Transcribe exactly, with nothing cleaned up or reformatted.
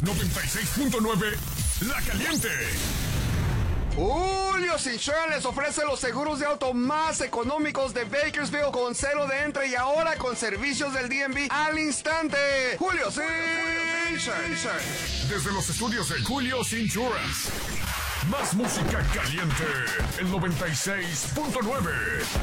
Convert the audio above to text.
noventa y seis punto nueve La Caliente. Julio's Insurance les ofrece los seguros de auto más económicos de Bakersfield con cero de entre y ahora con servicios del D M V al instante. Julio's Insurance. Desde los estudios de Julio's Insurance. Más música caliente. El noventa y seis punto nueve.